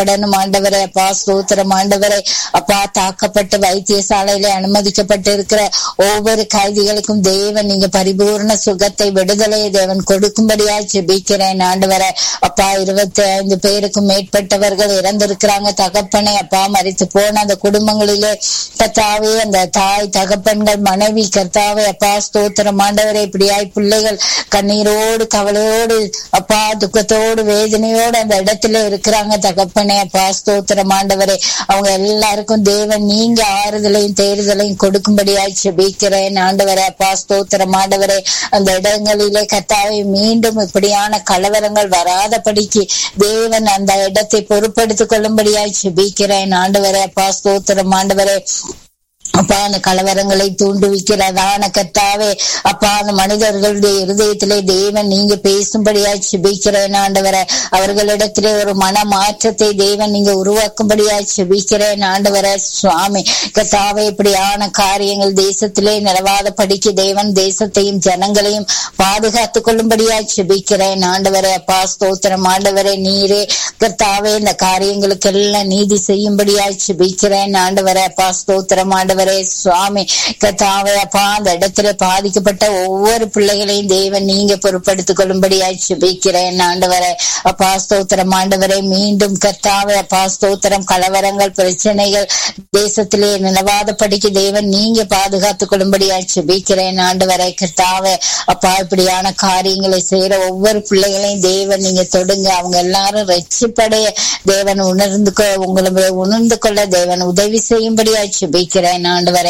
ஆண்டவரே அப்பா ஸ்தோத்திரம் ஆண்டவரே அப்பா தாக்கப்பட்டு வைத்தியசாலையில அனுமதிக்கப்பட்டு இருக்கிற ஒவ்வொரு கைதிகளுக்கும் தேவன் நீங்க பரிபூர்ண சுகத்தை விடுதலை தேவன் கொடுக்கும்படியா ஜெபிக்கிறேன் ஆண்டவரே அப்பா 25 பேருக்கும் மேற்பட்டவர்கள் இறந்திருக்கிறாங்க தகப்பனே அப்பா மரித்து போன அந்த குடும்பங்களிலே கர்த்தாவே அந்த தாய் தகப்பன்கள் மனைவி கர்த்தாவே அப்பா ஸ்தோத்திரம் ஆண்டவரே இப்படியாய் பிள்ளைகள் கண்ணீரோடு கவலையோடு அப்பா துக்கத்தோடு வேதனையோடு அந்த இடத்துல இருக்கிறாங்க தகப்பனே அப்பா ஸ்தோத்திரம் ஆண்டவரே அவங்க எல்லாருக்கும் தேவன் நீங்க ஆறுதலையும் தேறுதலையும் கொடுக்கும்படியாய் ஜெபிக்கிறேன் ஆண்டவரே அப்பா ஸ்தோத்திரம் ஆண்டவரே அந்த இடங்களிலே கர்த்தாவே மீண்டும் இப்படியான கலவரங்கள் வராதபடிக்கு தேவன் அந்த இடத்தை பொறுப்படுத்திக் கொள்ளும்படியாய் ஜெபிக்கிறேன் ஆண்டவரே அப்பா ஸ்தோத்திரம் ஆண்டவரே அப்பா அந்த கலவரங்களை தூண்டுவிக்கிறதான கர்த்தாவே அப்பா அந்த மனிதர்களுடைய இருதயத்திலே தேவன் நீங்க பேசும்படியா ஜெபிக்கிறேன் ஆண்டவரே அவர்களிடத்திலே ஒரு மன மாற்றத்தை தேவன் நீங்க உருவாக்கும்படியா ஜெபிக்கிறேன் ஆண்டவரே சுவாமி கர்த்தாவே இப்படியான காரியங்கள் தேசத்திலே நிலவாத படிக்க தேவன் தேசத்தையும் ஜனங்களையும் பாதுகாத்துக் கொள்ளும்படியா ஜெபிக்கிறேன் ஆண்டவரே அப்பா ஸ்தோத்திரம் ஆண்டவரே நீரே கர்த்தாவே இந்த காரியங்களுக்கு எல்லாம் நீதி செய்யும்படியா ஜெபிக்கிறேன் ஆண்டவரே அப்பா ஸ்தோத்திரம் ஆண்டவரே சுவாமி கர்த்தாவே அப்பா அந்த இடத்துல பாதிக்கப்பட்ட ஒவ்வொரு பிள்ளைகளையும் தேவன் நீங்க பொறுப்படுத்திக் கொள்ளும்படியாய் ஜெபிக்கிறேன் ஆண்டவரே அப்பா ஸ்தோத்திரம் ஆண்டவரே மீண்டும் கர்த்தாவே அப்பா ஸ்தோத்திரம் கலவரங்கள் பிரச்சனைகள் தேசத்திலே நிலவாத படிக்க தேவன் நீங்க பாதுகாத்துக் கொள்ளும்படியாய் ஜெபிக்கிறேன் ஆண்டவரே கர்த்தாவே அப்பா இப்படியான காரியங்களை செய்யற ஒவ்வொரு பிள்ளைகளையும் தேவன் நீங்க தொடுங்க அவங்க எல்லாரும் ரட்சிப்படைய தேவன் உணர்ந்து கொள்ள தேவன் உதவி செய்யும்படியாய் ஜெபிக்கிறேன் ஆண்டவரே